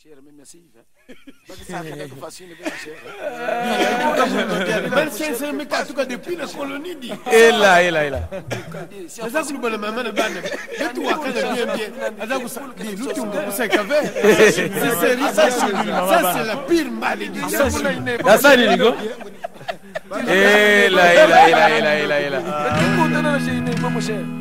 cher, mais merci. Ça fait facile, bien cher. Ben c'est mais en tout cas depuis la colonie dit. Et là. Ça c'est le maman de bande. Et toi quand bien. Azaku ça dit nous tout ça café. Ça c'est la pire malédiction. Ça ni nigo. Et là.